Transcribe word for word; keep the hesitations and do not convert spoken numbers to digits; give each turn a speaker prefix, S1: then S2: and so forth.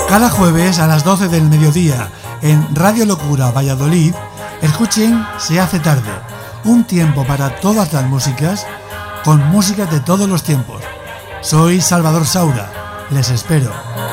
S1: Cada jueves a las doce del mediodía en Radio Locura Valladolid, escuchen Se hace tarde, un tiempo para todas las músicas, con música de todos los tiempos. Soy Salvador Saura, les espero.